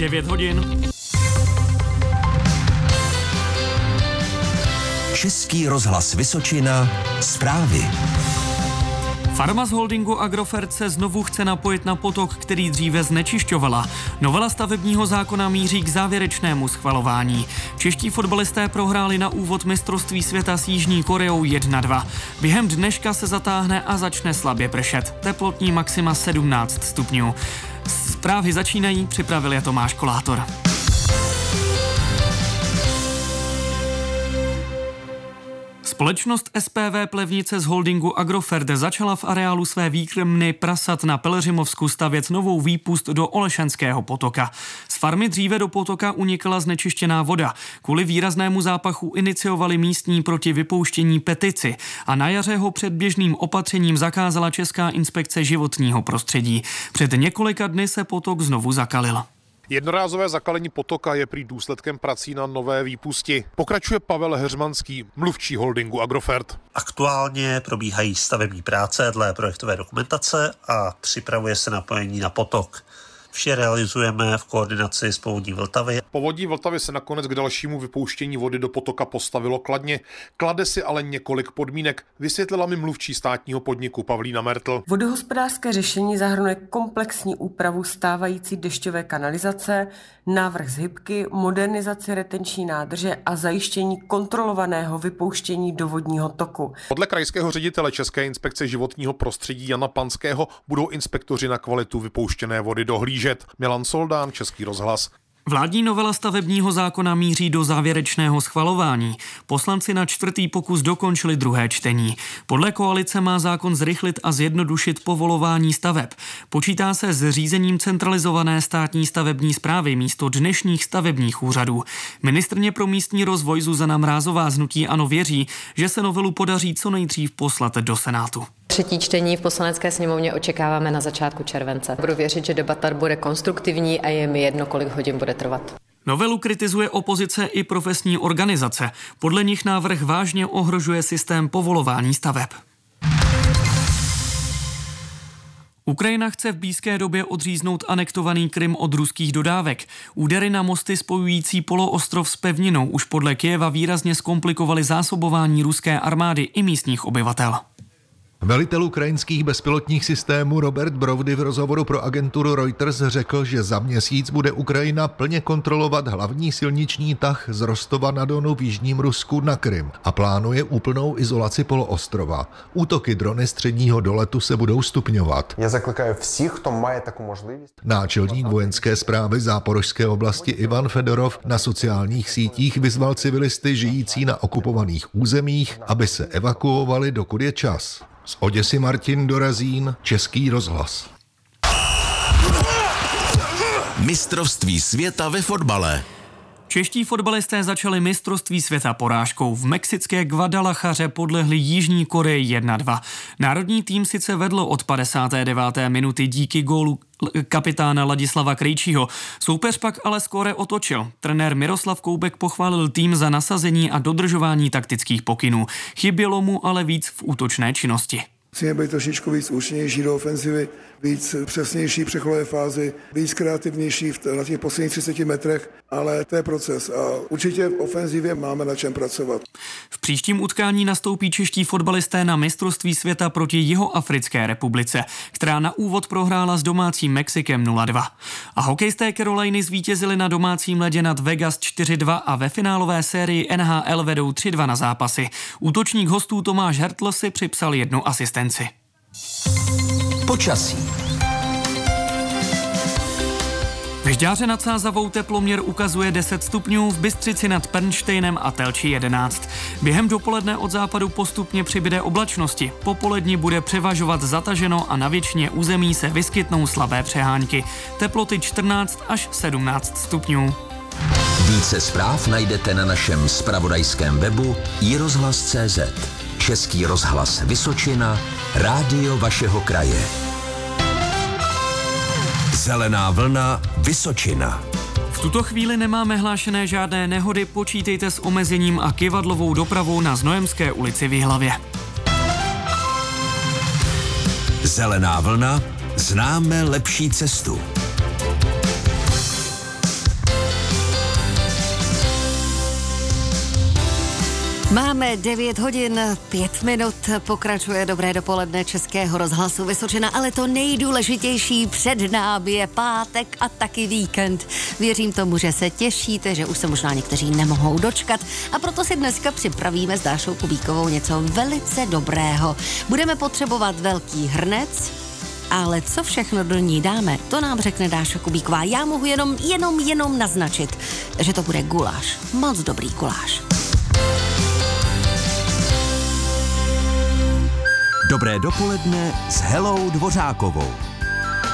9 hodin. Český rozhlas Vysočina. Zprávy. Farma z holdingu Agrofert se znovu chce napojit na potok, který dříve znečišťovala. Novela stavebního zákona míří k závěrečnému schvalování. Čeští fotbalisté prohráli na úvod mistrovství světa s Jižní Koreou 1-2. Během dneška se zatáhne a začne slabě pršet. Teplotní maxima 17 stupňů. Zprávy začínají, připravil je Tomáš Kolátor. Společnost SPV Plevnice z holdingu Agrofert začala v areálu své výkrmny Prasat na Pelhřimovsku stavět novou výpust do Olešenského potoka. Z farmy dříve do potoka unikala znečištěná voda. Kvůli výraznému zápachu iniciovali místní proti vypouštění petici a na jaře ho předběžným opatřením zakázala Česká inspekce životního prostředí. Před několika dny se potok znovu zakalil. Jednorázové zakalení potoka je prý důsledkem prací na nové výpusti. Pokračuje Pavel Heřmanský, mluvčí holdingu Agrofert. Aktuálně probíhají stavební práce dle projektové dokumentace a připravuje se napojení na potok. Vše realizujeme v koordinaci s Povodí Vltavy. Povodí Vltavy se nakonec k dalšímu vypouštění vody do potoka postavilo kladně. Klade si ale několik podmínek, vysvětlila mi mluvčí státního podniku Pavlína Mertl. Vodohospodářské řešení zahrnuje komplexní úpravu stávající dešťové kanalizace, návrh zhybky, modernizaci retenční nádrže a zajištění kontrolovaného vypouštění do vodního toku. Podle krajského ředitele České inspekce životního prostředí Jana Panského budou inspektoři na kvalitu vypouštěné vody dohlížet. Milan Soldán, Český rozhlas. Vládní novela stavebního zákona míří do závěrečného schvalování. Poslanci na čtvrtý pokus dokončili druhé čtení. Podle koalice má zákon zrychlit a zjednodušit povolování staveb. Počítá se s řízením centralizované státní stavební správy místo dnešních stavebních úřadů. Ministryně pro místní rozvoj Zuzana Mrázová z hnutí ANO věří, že se novelu podaří co nejdřív poslat do Senátu. Třetí čtení v Poslanecké sněmovně očekáváme na začátku července. Budu věřit, že debata bude konstruktivní a je mi jedno, kolik hodin bude trvat. Novelu kritizuje opozice i profesní organizace. Podle nich návrh vážně ohrožuje systém povolování staveb. Ukrajina chce v blízké době odříznout anektovaný Krym od ruských dodávek. Údery na mosty spojující poloostrov s pevninou už podle Kyjeva výrazně zkomplikovaly zásobování ruské armády i místních obyvatel. Velitel ukrajinských bezpilotních systémů Robert Brovdy v rozhovoru pro agenturu Reuters řekl, že za měsíc bude Ukrajina plně kontrolovat hlavní silniční tah z Rostova na Donu v jižním Rusku na Krym a plánuje úplnou izolaci poloostrova. Útoky drony středního doletu se budou stupňovat. Já zaklикаю всіх, хто має таку можливість. Náčelník vojenské správy Záporožské oblasti Ivan Fedorov na sociálních sítích vyzval civilisty žijící na okupovaných územích, aby se evakuovali, dokud je čas. Z Oděsy Martin Dorazín, Český rozhlas. Mistrovství světa ve fotbale. Čeští fotbalisté začali mistrovství světa porážkou. V mexické Guadalajaře podlehli Jižní Koreji 1-2. Národní tým sice vedl od 59. minuty díky gólu kapitána Ladislava Krejčího. Soupeř pak ale skóre otočil. Trenér Miroslav Koubek pochválil tým za nasazení a dodržování taktických pokynů. Chybělo mu ale víc v útočné činnosti. Musíme být trošičku víc účinnější do ofenzivy, víc přesnější v přechové fázi, víc kreativnější na těch posledních 30 metrech, ale to je proces a určitě v ofenzivě máme na čem pracovat. V příštím utkání nastoupí čeští fotbalisté na mistrovství světa proti Jihoafrické republice, která na úvod prohrála s domácím Mexikem 0-2. A hokejisté Caroliny zvítězili na domácím ledě nad Vegas 4-2 a ve finálové sérii NHL vedou 3-2 na zápasy. Útočník hostů Tomáš Hertl si připsal 1 asistenci. Počasí. V Žďáře nad Sázavou teploměr ukazuje 10 stupňů, v Bystřici nad Pernštejnem a Telči 11. Během dopoledne od západu postupně přibyde oblačnosti. Popoledni bude převažovat zataženo a na většině území se vyskytnou slabé přehánky. Teploty 14 až 17 stupňů. Více zpráv najdete na našem zpravodajském webu iRozhlas.cz. Český rozhlas Vysočina, rádio vašeho kraje. Zelená vlna Vysočina. V tuto chvíli nemáme hlášené žádné nehody, počítejte s omezením a kyvadlovou dopravou na Znojemské ulici v Jihlavě. Zelená vlna, známe lepší cestu. Máme 9 hodin, 5 minut, pokračuje dobré dopoledne Českého rozhlasu Vysočina, ale to nejdůležitější před námi je pátek a taky víkend. Věřím tomu, že se těšíte, že už se možná někteří nemohou dočkat a proto si dneska připravíme s Dášou Kubíkovou něco velice dobrého. Budeme potřebovat velký hrnec, ale co všechno do ní dáme, to nám řekne Dáša Kubíková. Já mohu jenom naznačit, že to bude guláš. Moc dobrý guláš. Dobré dopoledne s Helou Dvořákovou.